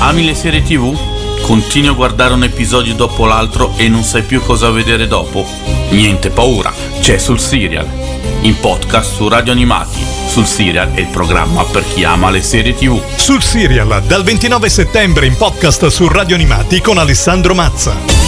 Ami le serie TV? Continui a guardare un episodio dopo l'altro e non sai più cosa vedere dopo? Niente paura, c'è Sul Serial, in podcast su Radio Animati. Sul Serial è il programma per chi ama le serie TV. Sul Serial, dal 29 settembre in podcast su Radio Animati con Alessandro Mazza.